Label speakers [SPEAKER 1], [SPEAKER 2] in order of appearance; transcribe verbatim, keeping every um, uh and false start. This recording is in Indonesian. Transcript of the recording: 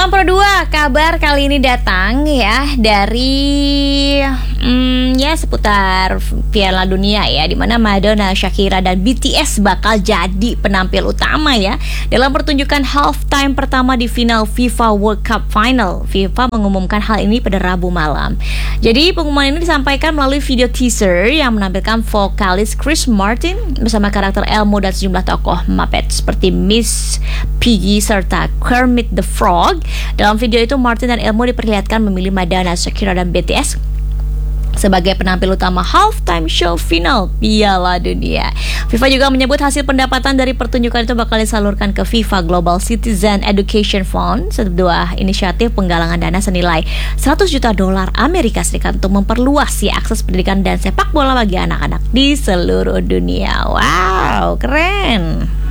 [SPEAKER 1] Malam Pro dua, kabar kali ini datang ya dari hmm, ya seputar Piala Dunia ya, dimana Madonna, Shakira dan B T S bakal jadi penampil utama ya dalam pertunjukan halftime pertama di final FIFA World Cup Final. FIFA mengumumkan hal ini pada Rabu malam. Jadi pengumuman ini disampaikan melalui video teaser yang menampilkan vokalis Chris Martin bersama karakter Elmo dan sejumlah tokoh Muppet seperti Miss Piggy serta Kermit the Frog. Dalam video itu Martin dan Elmo diperlihatkan memilih Madonna, Shakira dan B T S sebagai penampil utama halftime show final Piala Dunia. FIFA juga menyebut hasil pendapatan dari pertunjukan itu bakal disalurkan ke FIFA Global Citizen Education Fund, sebuah inisiatif penggalangan dana senilai seratus juta dolar Amerika Serikat untuk memperluas ya akses pendidikan dan sepak bola bagi anak-anak di seluruh dunia. Wow, keren.